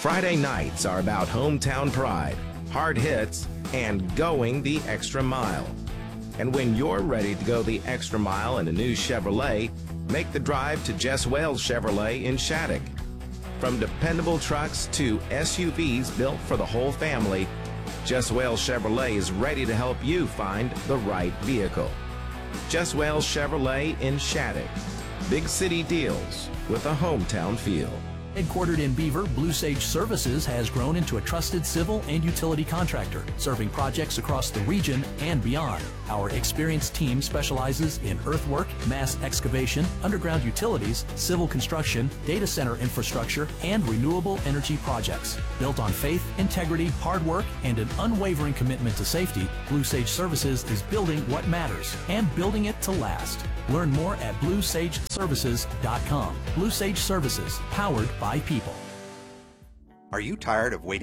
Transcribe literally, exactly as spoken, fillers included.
Friday nights are about hometown pride, hard hits, and going the extra mile. And when you're ready to go the extra mile in a new Chevrolet, make the drive to Jess Wales Chevrolet in Shattuck. From dependable trucks to S U Vs built for the whole family, Jess Wales Chevrolet is ready to help you find the right vehicle. Jess Wales Chevrolet in Shattuck. Big city deals with a hometown feel. Headquartered in Beaver, Blue Sage Services has grown into a trusted civil and utility contractor, serving projects across the region and beyond. Our experienced team specializes in earthwork, mass excavation, underground utilities, civil construction, data center infrastructure, and renewable energy projects. Built on faith, integrity, hard work, and an unwavering commitment to safety, Blue Sage Services is building what matters and building it to last. Learn more at blue sage services dot com. Blue Sage Services, powered by people. Are you tired of waiting